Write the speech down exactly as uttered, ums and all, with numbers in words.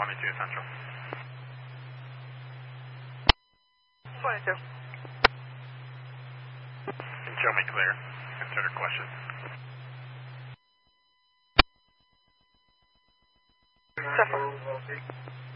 twenty-two Central. twenty-two. And show me clear. Consider question. Central.